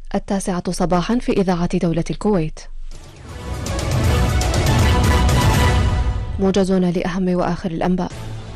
9 صباحا في إذاعة دولة الكويت. موجز لأهم وآخر الأنباء.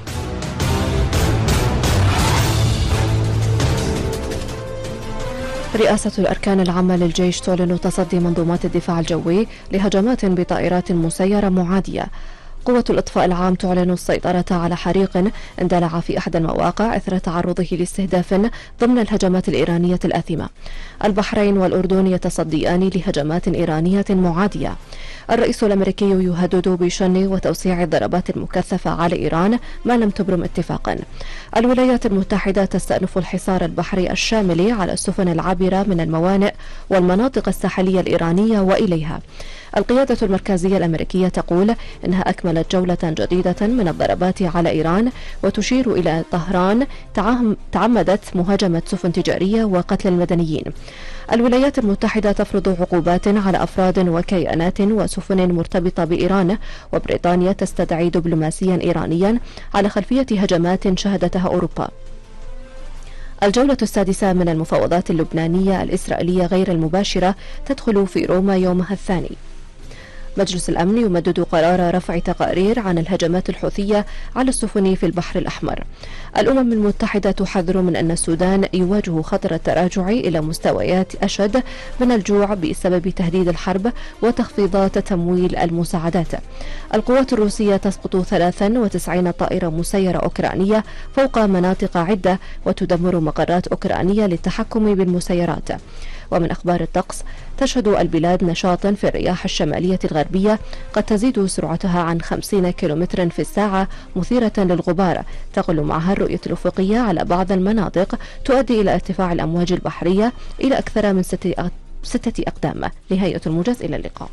رئاسة الأركان العامة للجيش تعلن تصدي منظومات الدفاع الجوي لهجمات بطائرات مسيرة معادية. قوة الإطفاء العام تعلن السيطرة على حريق اندلع في أحد المواقع إثر تعرضه لاستهداف ضمن الهجمات الإيرانية الآثمة. البحرين والأردن يتصديان لهجمات إيرانية معادية. الرئيس الأمريكي يهدد بشن وتوسيع الضربات المكثفة على إيران ما لم تبرم اتفاقا. الولايات المتحدة تستأنف الحصار البحري الشامل على السفن العابرة من الموانئ والمناطق الساحلية الإيرانية وإليها. القيادة المركزية الأمريكية تقول إنها أكملت جولة جديدة من الضربات على إيران، وتشير إلى طهران تعمدت مهاجمة سفن تجارية وقتل المدنيين. الولايات المتحدة تفرض عقوبات على أفراد وكيانات وسفن مرتبطة بإيران، وبريطانيا تستدعي دبلوماسيا إيرانيا على خلفية هجمات شهدتها أوروبا. الجولة السادسة من المفاوضات اللبنانية الإسرائيلية غير المباشرة تدخل في روما يومها الثاني. مجلس الأمن يمدد قرار رفع تقارير عن الهجمات الحوثية على السفن في البحر الأحمر. الأمم المتحدة تحذر من أن السودان يواجه خطر التراجع إلى مستويات أشد من الجوع بسبب تهديد الحرب وتخفيضات تمويل المساعدات. القوات الروسية تسقط 93 طائرة مسيرة أوكرانية فوق مناطق عدة وتدمر مقرات أوكرانية للتحكم بالمسيرات. ومن أخبار الطقس، تشهد البلاد نشاطا في الرياح الشمالية الغربية قد تزيد سرعتها عن 50 كيلومترا في الساعة مثيرة للغبار، تقل معها الرؤية الأفقية على بعض المناطق، تؤدي إلى ارتفاع الأمواج البحرية إلى أكثر من 6 أقدام. نهاية الموجز، إلى اللقاء.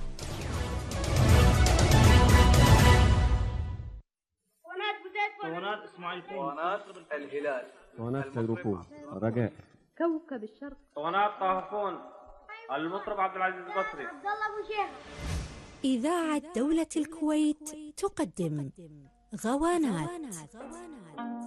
اسماعيل الهلال فيروفون رجاء كوكب الشرق طه المطرب عبد العزيز البصري. إذاعة دولة الكويت تقدم غوانات.